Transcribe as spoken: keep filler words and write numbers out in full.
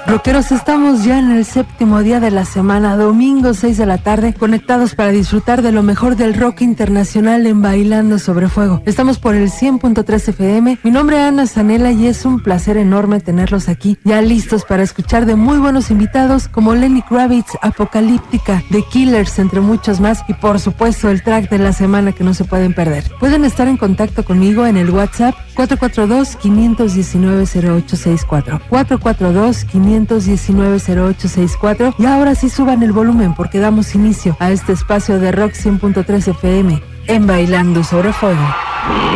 Rockeros, estamos ya en el séptimo día de la semana, domingo seis de la tarde, conectados para disfrutar de lo mejor del rock internacional en Bailando Sobre Fuego. Estamos por el cien punto tres F M. Mi nombre es Ana Zanella y es un placer enorme tenerlos aquí, ya listos para escuchar de muy buenos invitados como Lenny Kravitz, Apocalíptica, The Killers, entre muchos más, y por supuesto el track de la semana que no se pueden perder. Pueden estar en contacto conmigo en el WhatsApp cuatro cuatro dos, cinco uno nueve, cero ocho seis cuatro, cuatro cuatro dos, cinco uno nueve, cero ocho seis cuatro, y ahora sí suban el volumen porque damos inicio a este espacio de Rock cien punto tres F M en Bailando Sobre Fuego.